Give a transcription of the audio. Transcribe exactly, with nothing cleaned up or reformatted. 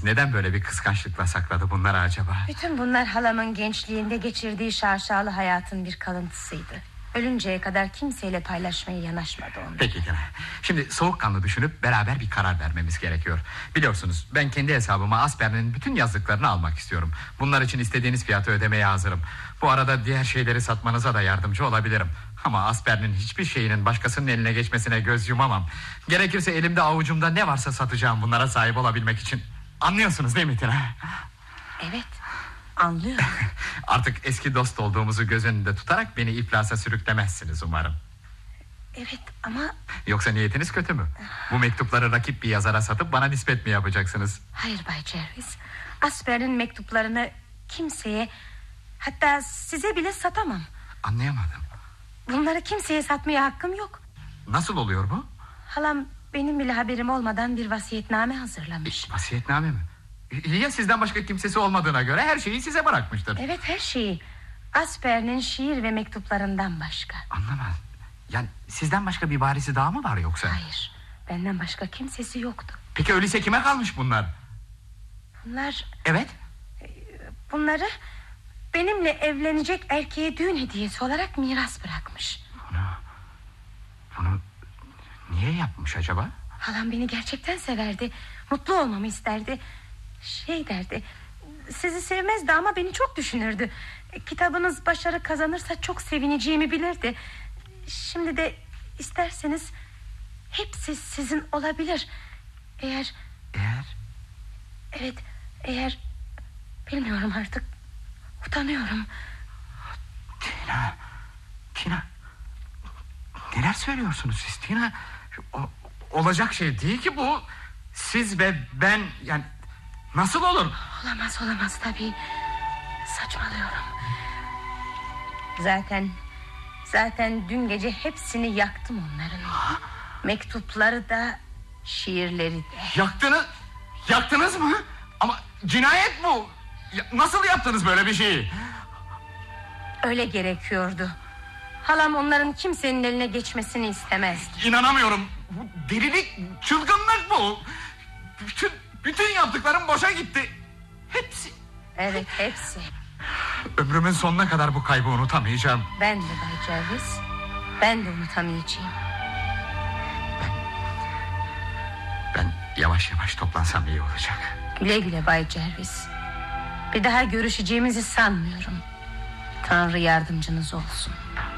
Neden böyle bir kıskançlıkla sakladı bunları acaba? Bütün bunlar halamın gençliğinde geçirdiği şaşalı hayatın bir kalıntısıydı. Ölünceye kadar kimseyle paylaşmaya yanaşmadı onu. Peki Tina, şimdi soğukkanlı düşünüp beraber bir karar vermemiz gerekiyor. Biliyorsunuz ben kendi hesabıma Asper'in bütün yazdıklarını almak istiyorum. Bunlar için istediğiniz fiyatı ödemeye hazırım. Bu arada diğer şeyleri satmanıza da yardımcı olabilirim. Ama Asper'in hiçbir şeyinin başkasının eline geçmesine göz yumamam. Gerekirse elimde avucumda ne varsa satacağım bunlara sahip olabilmek için. Anlıyorsunuz değil mi Tina? Evet, anlıyorum. Artık eski dost olduğumuzu göz önünde tutarak beni iflasa sürüklemezsiniz umarım. Evet ama... Yoksa niyetiniz kötü mü? Bu mektupları rakip bir yazara satıp bana nispet mi yapacaksınız? Hayır Bay Jervis. Asper'in mektuplarını kimseye, hatta size bile satamam. Anlayamadım. Bunları kimseye satmaya hakkım yok. Nasıl oluyor bu? Halam benim bile haberim olmadan bir vasiyetname hazırlamış. Vasiyetname mi? Ya sizden başka kimsesi olmadığına göre her şeyi size bırakmıştır. Evet, her şeyi. Asper'in şiir ve mektuplarından başka. Anlamadım. Yani sizden başka bir varisi daha mı var yoksa? Hayır, benden başka kimsesi yoktu. Peki öyleyse kime kalmış bunlar? Bunlar... Evet. Bunları benimle evlenecek erkeğe düğün hediyesi olarak miras bırakmış. Bunu, bunu niye yapmış acaba? Halam beni gerçekten severdi. Mutlu olmamı isterdi. Şey derdi, sizi sevmezdi ama beni çok düşünürdü. Kitabınız başarı kazanırsa çok sevineceğimi bilirdi. Şimdi de isterseniz hepsi sizin olabilir. Eğer... Eğer? Evet, eğer... Bilmiyorum artık. Utanıyorum. Tina, Tina, neler söylüyorsunuz siz Tina? O, olacak şey değil ki bu. Siz ve ben, yani nasıl olur? Olamaz, olamaz tabii. Saçmalıyorum. Zaten Zaten dün gece hepsini yaktım onların. Ha? Mektupları da, şiirleri de. Yaktınız Yaktınız mı? Ama cinayet bu. Ya, nasıl yaptınız böyle bir şeyi? Öyle gerekiyordu. Halam onların kimsenin eline geçmesini istemezdi. İnanamıyorum. Bu delilik, çılgınlık bu. Bütün, bütün yaptıklarım boşa gitti. Hepsi. Evet, hepsi. Ömrümün sonuna kadar bu kaybı unutamayacağım. Ben de Bay Jervis. Ben de unutamayacağım. Ben, ben yavaş yavaş toplansam iyi olacak. Güle güle Bay Jervis. Bir daha görüşeceğimizi sanmıyorum. Tanrı yardımcınız olsun.